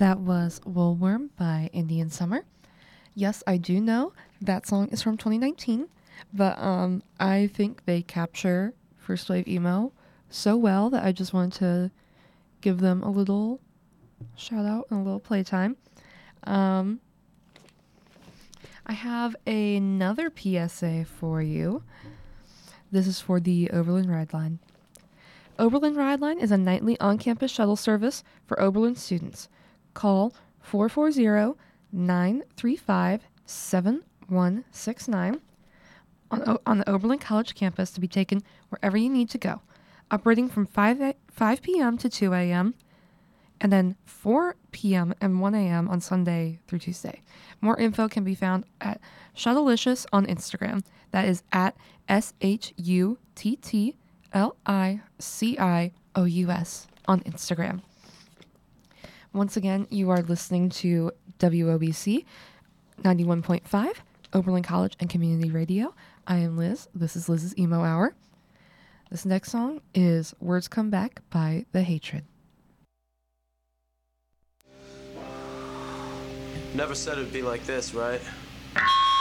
That was Woolworm by Indian Summer. Yes, I do know that song is from 2019, but I think they capture first wave emo so well that I just wanted to give them a little shout out and a little playtime. I have another PSA for you. This is for the Oberlin Ride Line. Oberlin Ride Line is a nightly on-campus shuttle service for Oberlin students. Call 440-935-7169 on the Oberlin College campus to be taken wherever you need to go. Operating from 5 p.m. to 2 a.m. and then 4 p.m. and 1 a.m. on Sunday through Tuesday. More info can be found at Shuttlelicious on Instagram. That is at SHUTTLICIOUS on Instagram. Once again, you are listening to WOBC 91.5, Oberlin College and Community Radio. I am Liz. This is Liz's Emo Hour. This next song is Words Come Back by The Hatred. Never said it'd be like this, right?